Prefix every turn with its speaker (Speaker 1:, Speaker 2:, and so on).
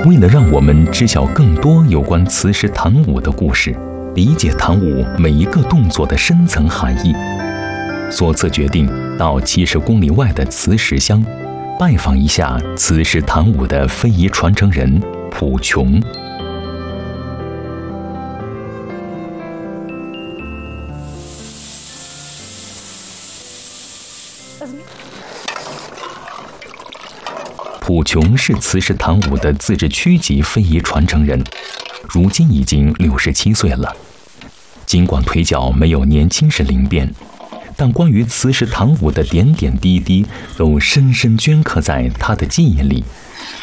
Speaker 1: 为了让我们知晓更多有关磁石弹舞的故事，理解弹舞每一个动作的深层含义，索次决定到70公里外的磁石乡，拜访一下磁石弹舞的非遗传承人朴琼。朴琼是磁石弹舞的自治区级非遗传承人，如今已经67岁了。尽管腿脚没有年轻时灵便，但关于磁石弹舞的点点滴滴都深深镌刻在他的记忆里。